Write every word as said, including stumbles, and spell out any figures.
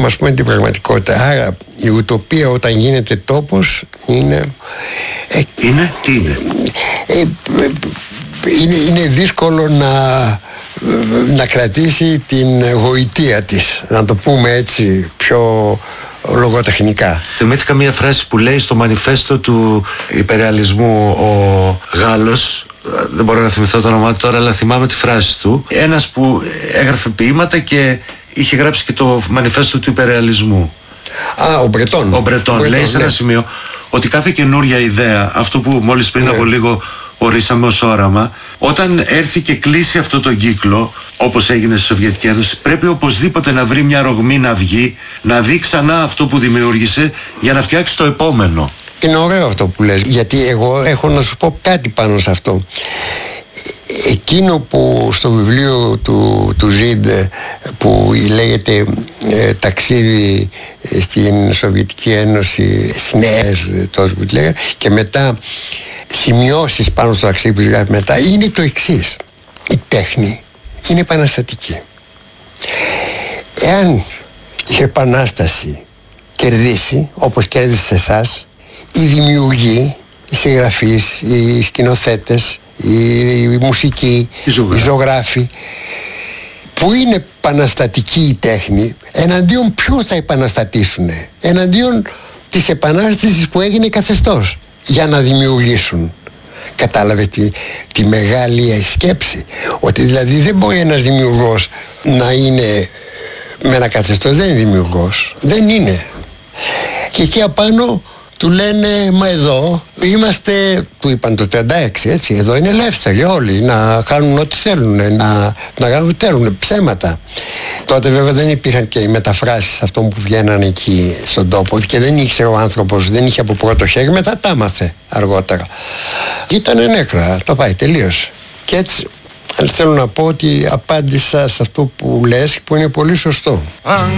βλέπουμε, ας πούμε, την πραγματικότητα. Άρα η ουτοπία όταν γίνεται τόπος είναι... Ε, είναι, τι είναι? Ε, ε, είναι, είναι δύσκολο να, να κρατήσει την γοητεία της, να το πούμε έτσι πιο λογοτεχνικά. Θυμήθηκα μια φράση που λέει στο μανιφέστο του υπερεαλισμού ο Γάλλος, δεν μπορώ να θυμηθώ το όνομά του τώρα, αλλά θυμάμαι τη φράση του, ένας που έγραφε ποίηματα και είχε γράψει και το μανιφέστο του υπερεαλισμού. Α, ο Μπρετόν. Ο Μπρετόν λέει ναι. σε ένα σημείο ότι κάθε καινούρια ιδέα, αυτό που μόλις πριν ναι. από λίγο ορίσαμε ως όραμα, όταν έρθει και κλείσει αυτό το κύκλο, όπως έγινε στη Σοβιετική Ένωση, πρέπει οπωσδήποτε να βρει μια ρογμή να βγει, να δει ξανά αυτό που δημιούργησε για να φτιάξει το επόμενο. Είναι ωραίο αυτό που λες, γιατί εγώ έχω να σου πω κάτι πάνω σε αυτό. Εκείνο που στο βιβλίο του, του Ζιντ που λέγεται ε, ταξίδι στην Σοβιετική Ένωση, στην ΕΕΣ τόσο που τη λέγα, και μετά σημειώσεις πάνω στο ταξίδι που γράφει μετά, είναι το εξής: η τέχνη είναι επαναστατική. Εάν η επανάσταση κερδίσει όπως κέρδισε σε εσάς, οι δημιουργοί, οι συγγραφείς, οι σκηνοθέτες, η μουσική, οι ζωγράφοι, που είναι επαναστατική η τέχνη, εναντίον ποιου θα επαναστατήσουν? Εναντίον της επανάστασης που έγινε καθεστώς για να δημιουργήσουν. Κατάλαβε τη, τη μεγάλη σκέψη, ότι δηλαδή δεν μπορεί ένας δημιουργός να είναι με ένα καθεστώς, δεν είναι δημιουργός, δεν είναι. Και εκεί απάνω του λένε, μα εδώ είμαστε, του είπαν το τριάντα έξι, έτσι, εδώ είναι ελεύθεροι όλοι να κάνουν ό,τι θέλουν, να, να κάνουν θέλουν, ψέματα. Τότε βέβαια δεν υπήρχαν και οι μεταφράσεις αυτών που βγαίναν εκεί στον τόπο και δεν ήξερε ο άνθρωπος, δεν είχε από πρώτο χέρι, μετά τα άμαθε αργότερα. Ήτανε νέκρα, το πάει, τελείωσε. Και έτσι θέλω να πω ότι απάντησα σε αυτό που λες, που είναι πολύ σωστό.